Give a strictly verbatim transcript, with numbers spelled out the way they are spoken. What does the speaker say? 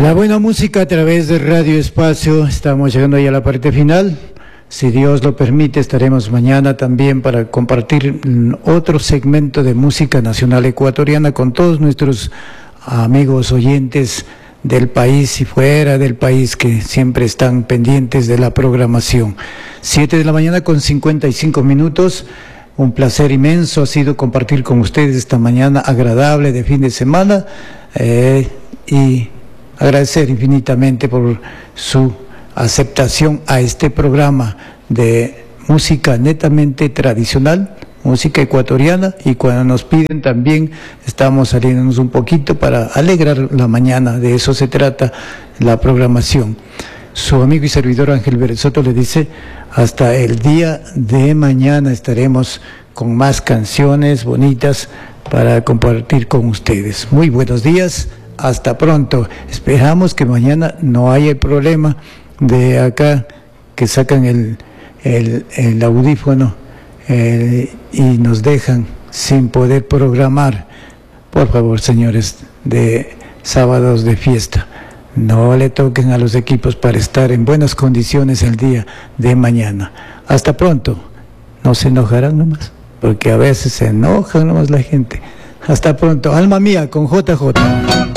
La buena música a través de Radio Espacio. Estamos llegando ya a la parte final. Si Dios lo permite, estaremos mañana también para compartir otro segmento de música nacional ecuatoriana con todos nuestros amigos oyentes del país y fuera del país que siempre están pendientes de la programación. Siete de la mañana con cincuenta y cinco minutos. Un placer inmenso ha sido compartir con ustedes esta mañana agradable de fin de semana eh, y agradecer infinitamente por su aceptación a este programa de música netamente tradicional, música ecuatoriana, y cuando nos piden también estamos saliéndonos un poquito para alegrar la mañana. De eso se trata la programación. Su amigo y servidor Ángel Beresoto le dice hasta el día de mañana estaremos con más canciones bonitas para compartir con ustedes. Muy buenos días, hasta pronto. Esperamos que mañana no haya el problema de acá que sacan el, el, el audífono eh, y nos dejan sin poder programar. Por favor, señores de sábados de fiesta, no le toquen a los equipos para estar en buenas condiciones el día de mañana. Hasta pronto. No se enojarán nomás, porque a veces se enoja nomás la gente. Hasta pronto. Alma mía con J J.